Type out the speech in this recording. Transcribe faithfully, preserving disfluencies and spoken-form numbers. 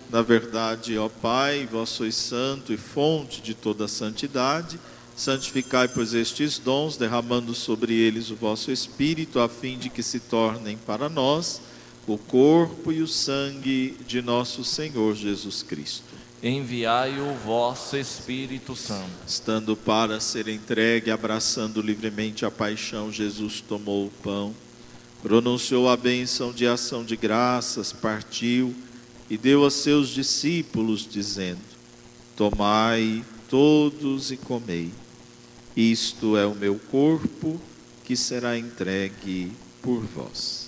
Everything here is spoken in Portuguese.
Na verdade, ó Pai, vós sois santo e fonte de toda a santidade, santificai, pois, estes dons, derramando sobre eles o vosso Espírito, a fim de que se tornem para nós o corpo e o sangue de nosso Senhor Jesus Cristo. Enviai o vosso Espírito Santo. Estando para ser entregue, abraçando livremente a paixão, Jesus tomou o pão, pronunciou a bênção de ação de graças, partiu e deu a seus discípulos, dizendo: tomai todos e comei. Isto é o meu corpo, que será entregue por vós.